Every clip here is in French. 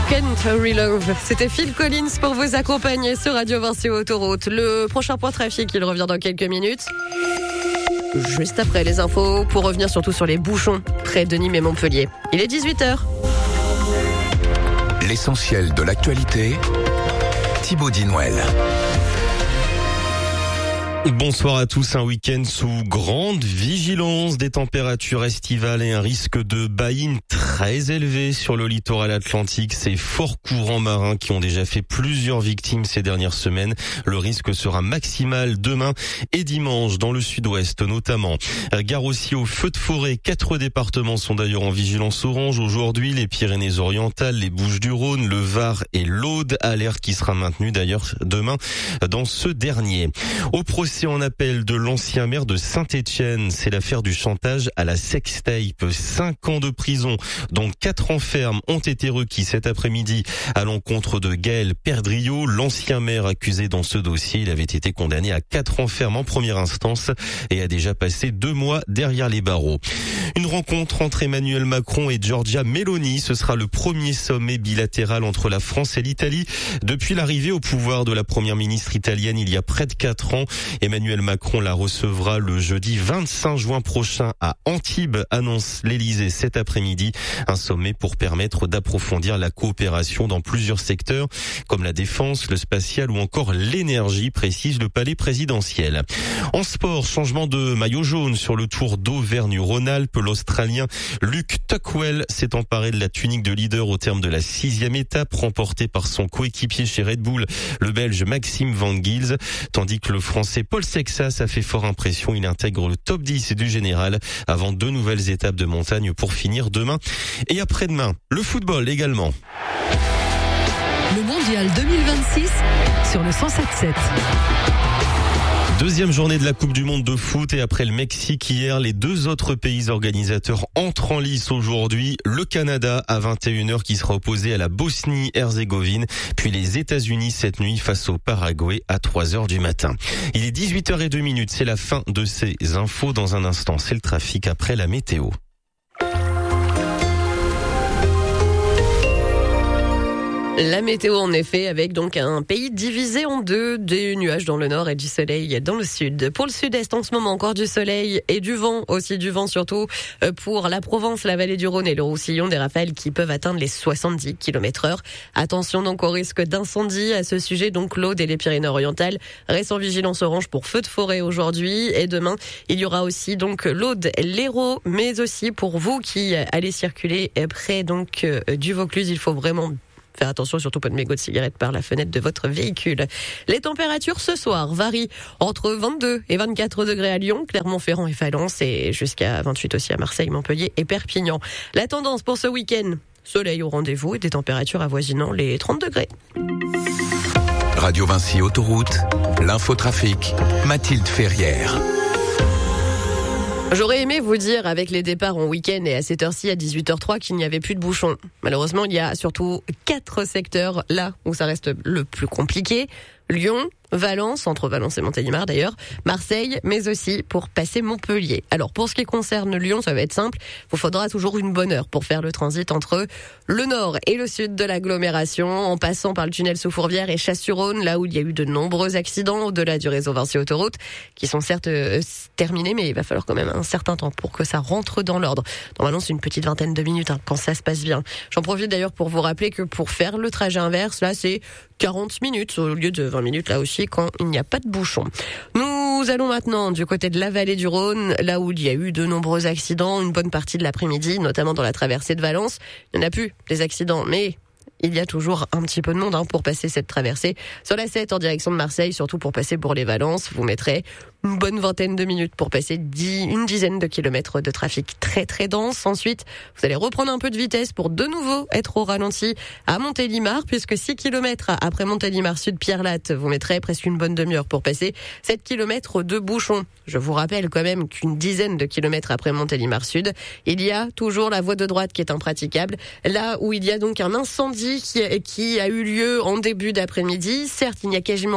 Can't Relove. C'était Phil Collins pour vous accompagner sur Radio Vinci Autoroute. Le prochain point trafic, il revient dans quelques minutes. Juste après les infos, pour revenir surtout sur les bouchons près de Nîmes et Montpellier. Il est 18h. L'essentiel de l'actualité, Thibaut Dinouel. Bonsoir à tous. Un week-end sous grande vigilance, des températures estivales et un risque de baïne très élevé sur le littoral atlantique. Ces forts courants marins qui ont déjà fait plusieurs victimes ces dernières semaines. Le risque sera maximal demain et dimanche dans le sud-ouest notamment. Gare aussi aux feux de forêt. 4 départements sont d'ailleurs en vigilance orange aujourd'hui. Les Pyrénées-Orientales, les Bouches-du-Rhône, le Var et l'Aude. Alerte qui sera maintenue d'ailleurs demain dans ce dernier. Au procès en appel de l'ancien maire de Saint-Étienne, c'est l'affaire du chantage à la sextape. 5 ans de prison, dont 4 ans ferme, ont été requis cet après-midi à l'encontre de Gaël Perdriau, l'ancien maire accusé dans ce dossier. Il avait été condamné à 4 ans ferme en première instance et a déjà passé 2 mois derrière les barreaux. Une rencontre entre Emmanuel Macron et Giorgia Meloni, ce sera le premier sommet bilatéral entre la France et l'Italie depuis l'arrivée au pouvoir de la première ministre italienne il y a près de 4 ans. Emmanuel Macron la recevra le jeudi 25 juin prochain à Antibes, annonce l'Élysée cet après-midi. Un sommet pour permettre d'approfondir la coopération dans plusieurs secteurs comme la défense, le spatial ou encore l'énergie, précise le palais présidentiel. En sport, changement de maillot jaune sur le Tour d'Auvergne-Rhône-Alpes. L'Australien Luke Tuckwell s'est emparé de la tunique de leader au terme de la 6e étape, remportée par son coéquipier chez Red Bull, le Belge Maxime Van Gils, tandis que le Français Paul Sexas a fait fort impression. Il intègre le top 10 du général avant 2 nouvelles étapes de montagne pour finir demain et après-demain. Le football également. Le mondial 2026 sur le 107.7. Deuxième journée de la Coupe du Monde de foot et après le Mexique hier, les 2 autres pays organisateurs entrent en lice aujourd'hui. Le Canada à 21h qui sera opposé à la Bosnie-Herzégovine, puis les États-Unis cette nuit face au Paraguay à 3h du matin. Il est 18h02, c'est la fin de ces infos. Dans un instant, c'est le trafic après la météo. La météo, en effet, avec donc un pays divisé en deux, des nuages dans le nord et du soleil dans le sud. Pour le sud-est, en ce moment, encore du soleil et du vent, aussi du vent surtout pour la Provence, la vallée du Rhône et le Roussillon, des rafales qui peuvent atteindre les 70 km/h. Attention donc au risque d'incendie. À ce sujet, donc l'Aude et les Pyrénées-Orientales restent en vigilance orange pour feux de forêt aujourd'hui et demain. Il y aura aussi donc l'Aude, l'Hérault, mais aussi pour vous qui allez circuler près donc du Vaucluse, il faut vraiment faire attention, surtout pas de mégots de cigarettes par la fenêtre de votre véhicule. Les températures ce soir varient entre 22 et 24 degrés à Lyon, Clermont-Ferrand et Valence et jusqu'à 28 aussi à Marseille, Montpellier et Perpignan. La tendance pour ce week-end, soleil au rendez-vous et des températures avoisinant les 30 degrés. Radio Vinci Autoroute, l'infotrafic, Mathilde Ferrière. J'aurais aimé vous dire avec les départs en week-end et à cette heure-ci à 18h03 qu'il n'y avait plus de bouchons. Malheureusement, il y a surtout 4 secteurs là où ça reste le plus compliqué. Lyon, Valence, entre Valence et Montélimar d'ailleurs, Marseille, mais aussi pour passer Montpellier. Alors pour ce qui concerne Lyon, ça va être simple, vous faudra toujours une bonne heure pour faire le transit entre le nord et le sud de l'agglomération, en passant par le tunnel sous Fourvière et Chasse-sur-Rhône, là où il y a eu de nombreux accidents au-delà du réseau Vinci Autoroute, qui sont certes terminés, mais il va falloir quand même un certain temps pour que ça rentre dans l'ordre. Normalement, c'est une petite vingtaine de minutes quand ça se passe bien. J'en profite d'ailleurs pour vous rappeler que pour faire le trajet inverse, là c'est 40 minutes au lieu de 20 minutes là aussi quand il n'y a pas de bouchon. Nous allons maintenant du côté de la vallée du Rhône, là où il y a eu de nombreux accidents, une bonne partie de l'après-midi, notamment dans la traversée de Valence. Il n'y en a plus des accidents, mais il y a toujours un petit peu de monde pour passer cette traversée. Sur la 7 en direction de Marseille, surtout pour passer pour les Valences, vous mettrez une bonne vingtaine de minutes pour passer une dizaine de kilomètres de trafic très très dense. Ensuite, vous allez reprendre un peu de vitesse pour de nouveau être au ralenti à Montélimar, puisque 6 km après Montélimar Sud Pierre-Latte, vous mettrez presque une bonne demi-heure pour passer 7 km de bouchons. Je vous rappelle quand même qu'une dizaine de kilomètres après Montélimar Sud, il y a toujours la voie de droite qui est impraticable, là où il y a donc un incendie qui a eu lieu en début d'après-midi. Certes, il n'y a quasiment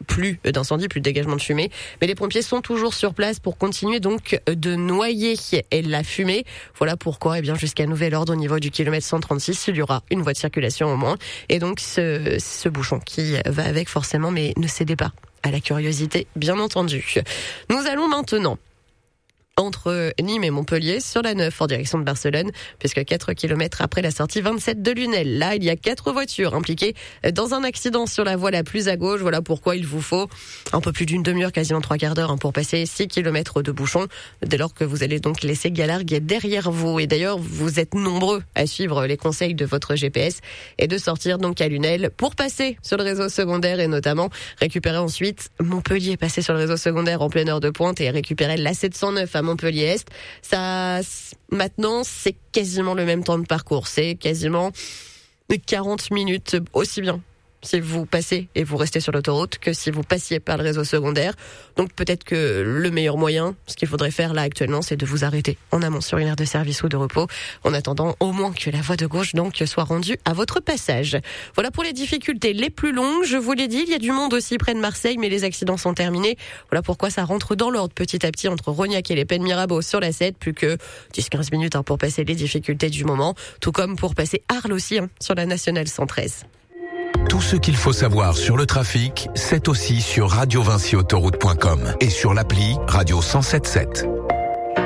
plus d'incendie, plus de dégagement de fumée. Mais les pompiers sont toujours sur place pour continuer donc de noyer la fumée. Voilà pourquoi, jusqu'à nouvel ordre au niveau du kilomètre 136, il y aura une voie de circulation au moins. Et donc, ce bouchon qui va avec forcément, mais ne cédez pas à la curiosité, bien entendu. Nous allons maintenant entre Nîmes et Montpellier sur la 9 en direction de Barcelone, puisque 4 km après la sortie 27 de Lunel. Là, il y a 4 voitures impliquées dans un accident sur la voie la plus à gauche. Voilà pourquoi il vous faut un peu plus d'une demi-heure, quasiment 3 quarts d'heure pour passer 6 km de bouchon, dès lors que vous allez donc laisser Galargues derrière vous. Et d'ailleurs, vous êtes nombreux à suivre les conseils de votre GPS et de sortir donc à Lunel pour passer sur le réseau secondaire et notamment récupérer ensuite Montpellier, passer sur le réseau secondaire en pleine heure de pointe et récupérer la 709 à Montpellier-Est. Ça, maintenant, c'est quasiment le même temps de parcours. C'est quasiment 40 minutes, aussi bien si vous passez et vous restez sur l'autoroute que si vous passiez par le réseau secondaire. Donc peut-être que le meilleur moyen, ce qu'il faudrait faire là actuellement, c'est de vous arrêter en amont sur une aire de service ou de repos, en attendant au moins que la voie de gauche donc soit rendue à votre passage. Voilà pour les difficultés les plus longues. Je vous l'ai dit, il y a du monde aussi près de Marseille, mais les accidents sont terminés. Voilà pourquoi ça rentre dans l'ordre petit à petit entre Rognac et les Pennes Mirabeau sur la 7. Plus que 10-15 minutes pour passer les difficultés du moment, tout comme pour passer Arles aussi sur la nationale 113. Tout ce qu'il faut savoir sur le trafic, c'est aussi sur radiovinciautoroute.com et sur l'appli Radio 107.7.